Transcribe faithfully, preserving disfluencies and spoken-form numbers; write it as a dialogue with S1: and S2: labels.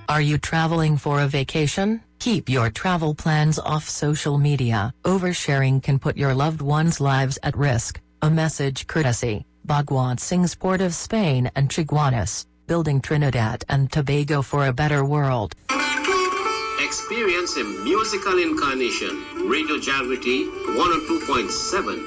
S1: Are you traveling for a vacation? Keep your travel plans off social media. Oversharing can put your loved ones' lives at risk. A message courtesy, Bhagwant Singh's Port of Spain and Chaguanas, building Trinidad and Tobago for a better world.
S2: Experience a musical incarnation. Radio Jagriti one oh two point seven.